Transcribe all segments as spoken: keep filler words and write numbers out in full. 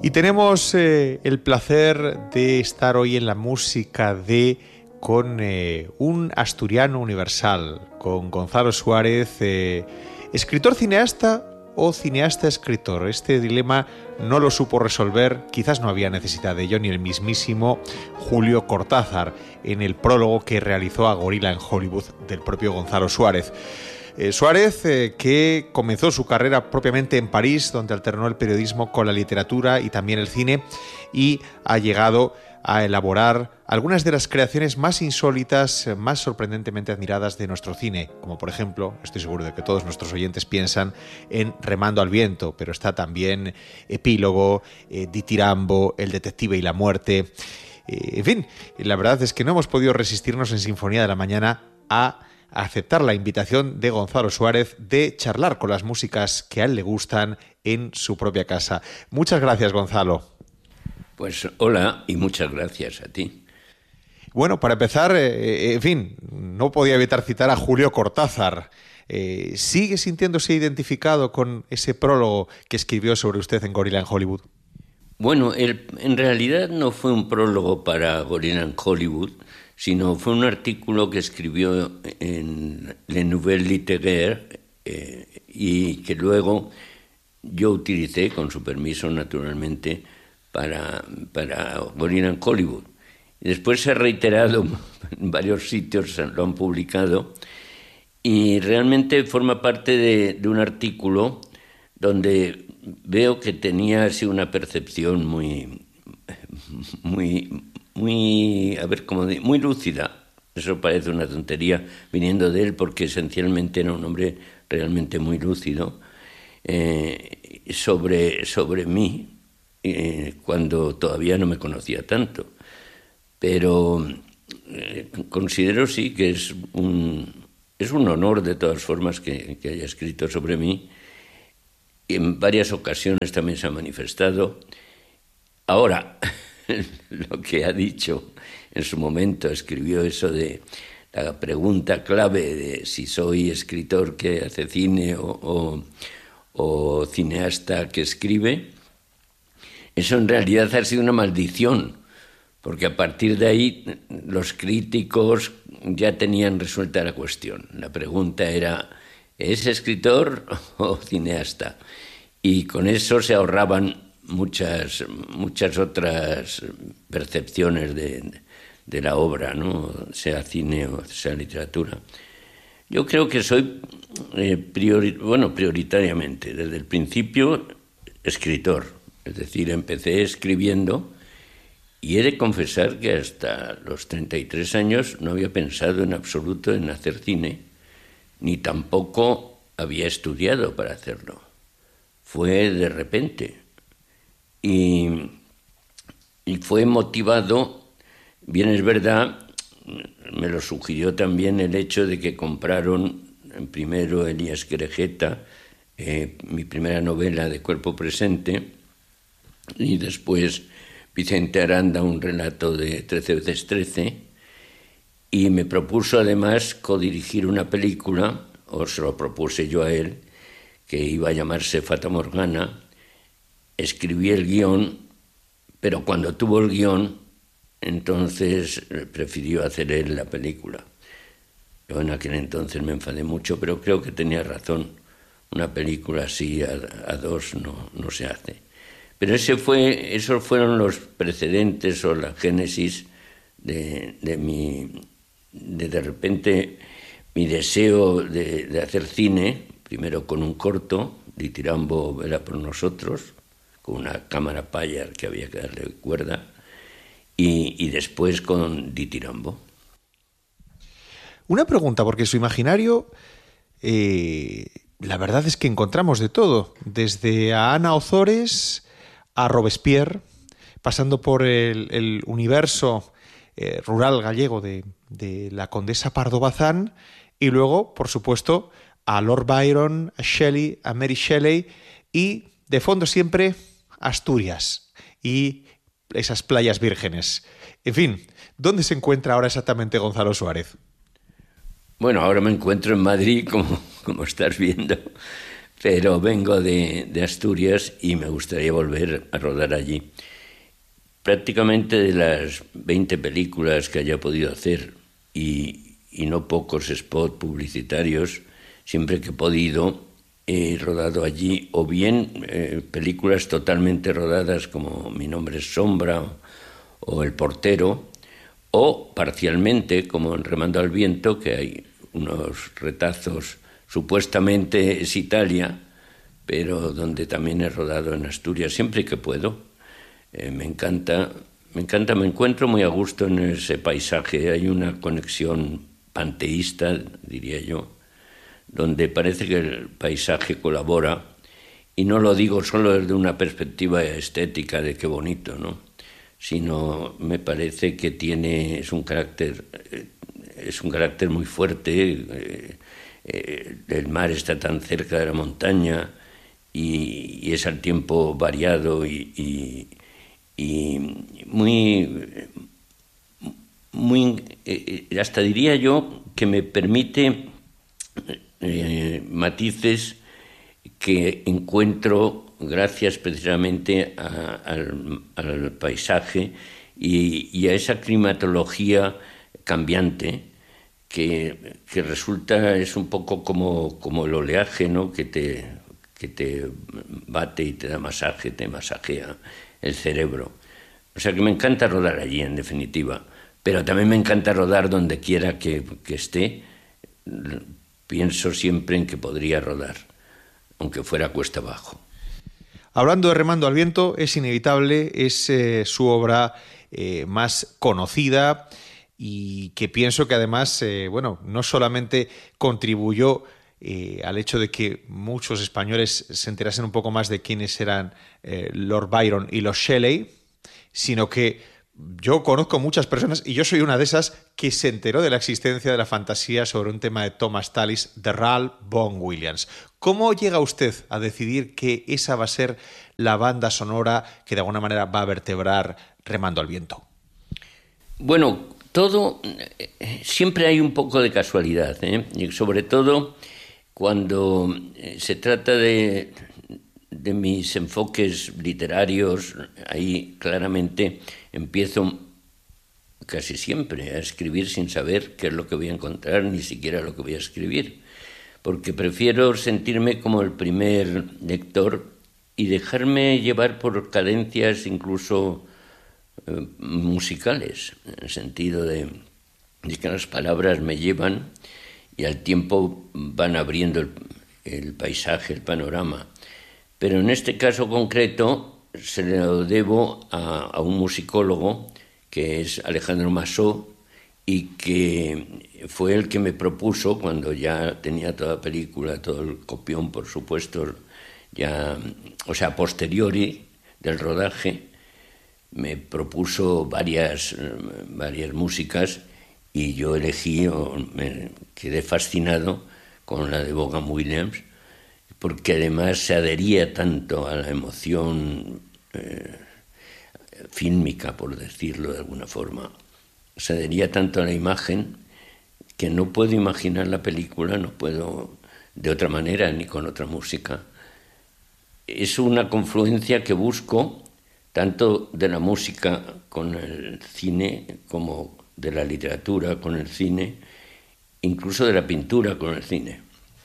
Y tenemos eh, el placer de estar hoy en la música de con eh, un asturiano universal, con Gonzalo Suárez, eh, escritor cineasta o cineasta escritor. Este dilema no lo supo resolver, quizás no había necesidad de ello, ni el mismísimo Julio Cortázar en el prólogo que realizó a Gorila en Hollywood del propio Gonzalo Suárez. Eh, Suárez, eh, que comenzó su carrera propiamente en París, donde alternó el periodismo con la literatura y también el cine, y ha llegado a elaborar algunas de las creaciones más insólitas, más sorprendentemente admiradas de nuestro cine, como por ejemplo, estoy seguro de que todos nuestros oyentes piensan en Remando al viento, pero está también Epílogo, eh, Ditirambo, El detective y la muerte. Eh, en fin, la verdad es que no hemos podido resistirnos en Sinfonía de la Mañana a aceptar la invitación de Gonzalo Suárez de charlar con las músicas que a él le gustan en su propia casa. Muchas gracias, Gonzalo. Pues hola y muchas gracias a ti. Bueno, para empezar, eh, en fin, no podía evitar citar a Julio Cortázar. Eh, ¿Sigue sintiéndose identificado con ese prólogo que escribió sobre usted en Gorila en Hollywood? Bueno, el, en realidad no fue un prólogo para Gorila en Hollywood, sino fue un artículo que escribió en Le Nouvel Littéraire eh, y que luego yo utilicé, con su permiso naturalmente, para, para Gorila en Hollywood. Y después se ha reiterado en varios sitios, lo han publicado, y realmente forma parte de, de un artículo donde veo que tenía así una percepción muy, muy, muy, a ver cómo muy lúcida. Eso parece una tontería viniendo de él, porque esencialmente era un hombre realmente muy lúcido eh, sobre, sobre mí, eh, cuando todavía no me conocía tanto. Pero eh, considero sí que es un, es un honor de todas formas que, que haya escrito sobre mí. En varias ocasiones también se ha manifestado. Ahora, lo que ha dicho en su momento, escribió eso de la pregunta clave de si soy escritor que hace cine o, o, o cineasta que escribe. Eso en realidad ha sido una maldición, porque a partir de ahí los críticos ya tenían resuelta la cuestión. La pregunta era, ¿es escritor o cineasta? Y con eso se ahorraban muchas, muchas otras percepciones de, de la obra, ¿no? Sea cine o sea literatura. Yo creo que soy, eh, priori, bueno, prioritariamente, desde el principio, escritor. Es decir, empecé escribiendo y he de confesar que hasta los treinta y tres años no había pensado en absoluto en hacer cine, ni tampoco había estudiado para hacerlo. Fue de repente. Y, y fue motivado, bien es verdad, me lo sugirió también el hecho de que compraron primero Elías Querejeta, eh, mi primera novela de Cuerpo Presente, y después Vicente Aranda, un relato de trece veces trece, y me propuso además codirigir una película, o se lo propuse yo a él, que iba a llamarse Fata Morgana. Escribí el guión, pero cuando tuvo el guión, entonces prefirió hacer él la película. Yo en aquel entonces me enfadé mucho, pero creo que tenía razón. Una película así a, a dos no, no se hace. Pero ese fue, esos fueron los precedentes o la génesis de, de mi, de, de repente, mi deseo de, de hacer cine, primero con un corto, Ditirambo era por nosotros, con una cámara Payar que había que darle cuerda, y, y después con Ditirambo. Una pregunta, porque su imaginario, eh, la verdad es que encontramos de todo, desde a Ana Ozores a Robespierre, pasando por el, el universo eh, rural gallego de, de la condesa Pardo Bazán, y luego, por supuesto, a Lord Byron, a Shelley, a Mary Shelley, y de fondo siempre Asturias y esas playas vírgenes. En fin, ¿dónde se encuentra ahora exactamente Gonzalo Suárez? Bueno, ahora me encuentro en Madrid, como, como estás viendo, pero vengo de, de Asturias y me gustaría volver a rodar allí. Prácticamente de las veinte películas que haya podido hacer y, y no pocos spots publicitarios, siempre que he podido he rodado allí, o bien eh, películas totalmente rodadas como Mi nombre es Sombra o, o El portero, o parcialmente como en Remando al viento, que hay unos retazos, supuestamente es Italia, pero donde también he rodado en Asturias siempre que puedo. Eh, me encanta, me encanta, me encuentro muy a gusto en ese paisaje. Hay una conexión panteísta, diría yo, donde parece que el paisaje colabora, y no lo digo solo desde una perspectiva estética de qué bonito, ¿no? Sino me parece que tiene, es un carácter, es un carácter muy fuerte. Eh, eh, el mar está tan cerca de la montaña y, y es al tiempo variado y, y, y muy, muy eh, hasta diría yo que me permite eh, matices que encuentro gracias precisamente a, al, al paisaje y, y a esa climatología cambiante que, que resulta, es un poco como, como el oleaje, ¿no? que, te, que te bate y te da masaje, te masajea el cerebro. O sea que me encanta rodar allí, en definitiva, pero también me encanta rodar donde quiera que, que esté. Pienso siempre en que podría rodar, aunque fuera cuesta abajo. Hablando de Remando al viento, es inevitable, es eh, su obra eh, más conocida y que pienso que además, eh, bueno, no solamente contribuyó eh, al hecho de que muchos españoles se enterasen un poco más de quiénes eran eh, Lord Byron y los Shelley, sino que yo conozco muchas personas, y yo soy una de esas, que se enteró de la existencia de la fantasía sobre un tema de Thomas Tallis, de Ralph Vaughan Williams. ¿Cómo llega usted a decidir que esa va a ser la banda sonora que de alguna manera va a vertebrar Remando al viento? Bueno, todo, siempre hay un poco de casualidad, ¿eh? Y sobre todo cuando se trata de, de mis enfoques literarios, ahí claramente empiezo casi siempre a escribir sin saber qué es lo que voy a encontrar, ni siquiera lo que voy a escribir, porque prefiero sentirme como el primer lector y dejarme llevar por cadencias incluso eh, musicales, en el sentido de, de que las palabras me llevan y al tiempo van abriendo el, el paisaje, el panorama. Pero en este caso concreto se lo debo a, a un musicólogo que es Alejandro Massó, y que fue el que me propuso, cuando ya tenía toda la película, todo el copión, por supuesto, ya, o sea, a posteriori del rodaje, me propuso varias, varias músicas y yo elegí, o me quedé fascinado con la de Vaughan Williams, porque además se adhería tanto a la emoción eh, fílmica, por decirlo de alguna forma, se adhería tanto a la imagen que no puedo imaginar la película, no puedo de otra manera ni con otra música. Es una confluencia que busco tanto de la música con el cine como de la literatura con el cine, incluso de la pintura con el cine.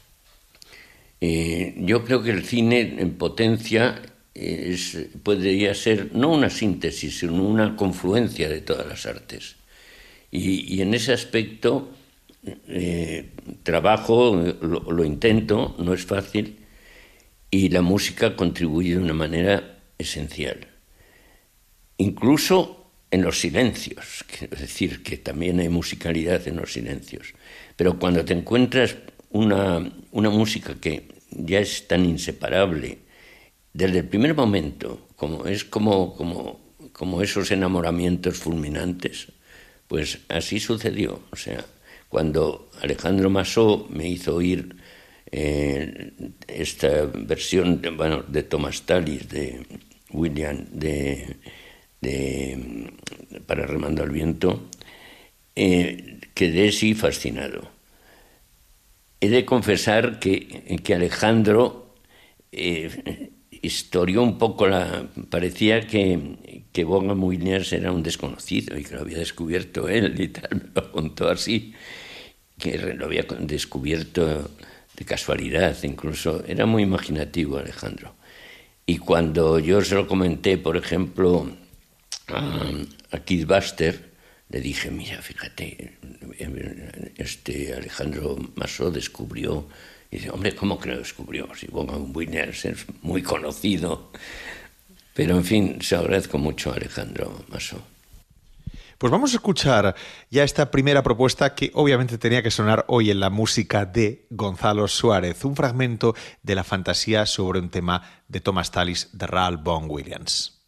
Eh, yo creo que el cine en potencia es, podría ser no una síntesis, sino una confluencia de todas las artes. Y, y en ese aspecto eh, trabajo, lo, lo intento, no es fácil, y la música contribuye de una manera esencial. Incluso en los silencios, quiero decir que también hay musicalidad en los silencios. Pero cuando te encuentras una, una música que ya es tan inseparable desde el primer momento, como es como, como, como esos enamoramientos fulminantes, pues así sucedió. O sea, cuando Alejandro Massó me hizo oír eh, esta versión de, bueno, de Thomas Tallis, de William, de, de para Remando al viento, eh, quedé sí fascinado. He de confesar que, que Alejandro eh, historió un poco la... Parecía que, que Vaughan Williams era un desconocido y que lo había descubierto él y tal, me lo contó así, que lo había descubierto de casualidad, incluso era muy imaginativo Alejandro. Y cuando yo se lo comenté, por ejemplo, a, a Keith Buster, le dije, mira, fíjate, este Alejandro Masó descubrió... Y dice, hombre, ¿cómo que lo descubrió? Si Vaughan Williams es muy conocido. Pero, en fin, se agradezco mucho a Alejandro Masó. Pues vamos a escuchar ya esta primera propuesta que obviamente tenía que sonar hoy en la música de Gonzalo Suárez, un fragmento de la fantasía sobre un tema de Thomas Tallis de Ralph Vaughan Williams.